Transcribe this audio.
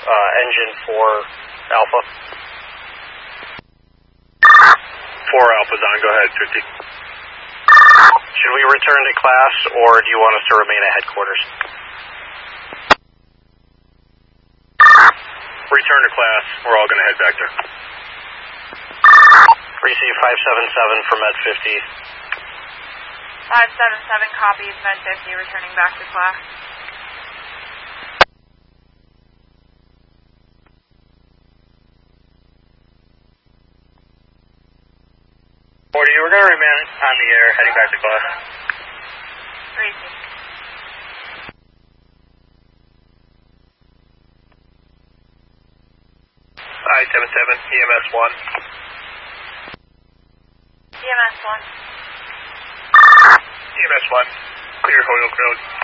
engine 4 Alpha. 4 Alpha's on, go ahead, 50. Should we return to class, or do you want us to remain at headquarters? Return to class, we're all going to head back there. Receive 577 from Med 50. 577 copies, Med 50, returning back to class. We're going to remain on the air, heading back to class. Receive. I-77, EMS 1. EMS 1. EMS 1, clear Holyoke Road.